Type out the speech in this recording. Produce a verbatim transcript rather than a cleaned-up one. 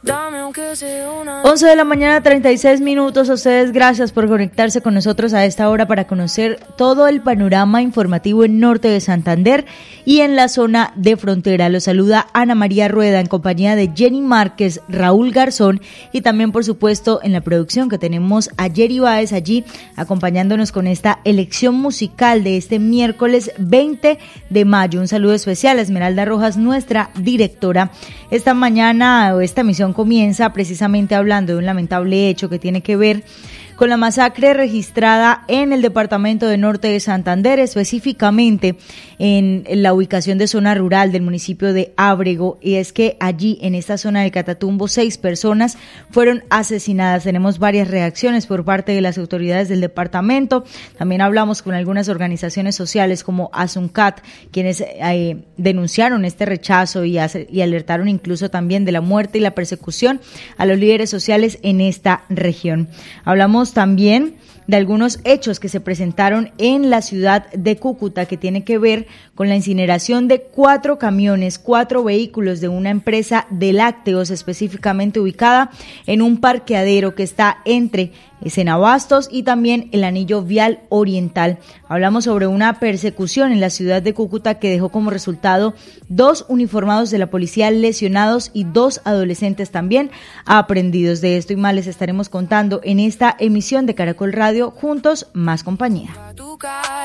once de la mañana, treinta y seis minutos. A ustedes gracias por conectarse con nosotros a esta hora para conocer todo el panorama informativo en norte de Santander y en la zona de frontera. Los saluda Ana María Rueda en compañía de Jenny Márquez, Raúl Garzón y también por supuesto en la producción que tenemos a Jerry Báez allí acompañándonos con esta elección musical de este miércoles veinte de mayo. Un saludo especial a Esmeralda Rojas, nuestra directora. Esta mañana o esta emisión comienza precisamente hablando de un lamentable hecho que tiene que ver con la masacre registrada en el departamento de Norte de Santander, específicamente en la ubicación de zona rural del municipio de Ábrego, y es que allí en esta zona del Catatumbo seis personas fueron asesinadas. Tenemos varias reacciones por parte de las autoridades del departamento. También hablamos con algunas organizaciones sociales como Asuncat, quienes eh, denunciaron este rechazo y, hace, y alertaron incluso también de la muerte y la persecución a los líderes sociales en esta región. Hablamos también de algunos hechos que se presentaron en la ciudad de Cúcuta que tiene que ver con la incineración de cuatro camiones, cuatro vehículos de una empresa de lácteos específicamente ubicada en un parqueadero que está entre Senabastos y también el anillo vial oriental. Hablamos sobre una persecución en la ciudad de Cúcuta que dejó como resultado dos uniformados de la policía lesionados y dos adolescentes también aprehendidos. De esto y más les estaremos contando en esta emisión de Caracol Radio, Juntos Más Compañía.